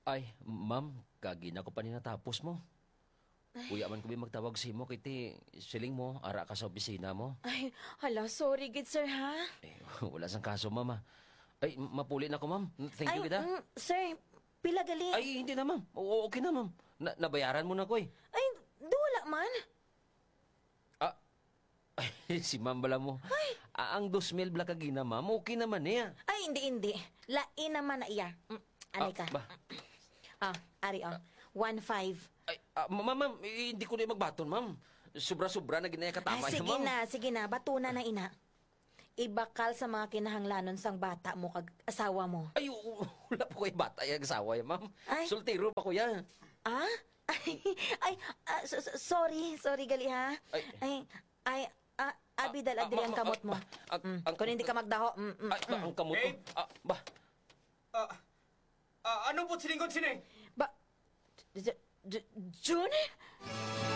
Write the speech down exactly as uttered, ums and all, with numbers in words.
Ay, ma'am, kagina ko pa ni natapos mo. Kuya man ko ba magtawag si mo, kiti siling mo, ara ka sa opisina mo. Ay, hala, sorry gid sir ha. Eh, wala sang kaso, ma'am. ah. Ay, mapuli na ko, ma'am. Thank Ay, you kita. mm, sir, pila gali. Ay, hindi na, ma'am. Oo, okay na, ma'am. Na nabayaran mo na ko, eh. Ay, duwala man. Ah, ay, si ma'am bala mo. Ah, ang dos mil bla kagina, ma'am. Okay naman, eh. Ay, hindi, hindi. Lain naman na iya. Mm, anay Ah, ka. ba? Ah, ari oh. One five. Ay, ah, ma'am, ma'am, eh, hindi ko na magbaton, ma'am. Sobra-sobra na ginaya Ah, katama sige niya, ma'am. na, sige na. Batuna na ina. Ibakal sa mga kinahanglanon sang bata mo kag asawa mo. Ay, u- wala po kayo bata yung asawa yan, ma'am. Ay. Soltero pa ko yan. Ah? Ay, ay ah, so- so- sorry, sorry gali ha. Ay. Ay, ay, ah, abi dala ah, diri ma- ang ma- kamot mo. ah, ang- Mm, ang- Kung hindi ka magdaho, mm, mm, Ay, ba, mm. ang kamot ko. Babe? Ah, ba? Ah, ah, anong po siningkod sini? Ba, J- J- June?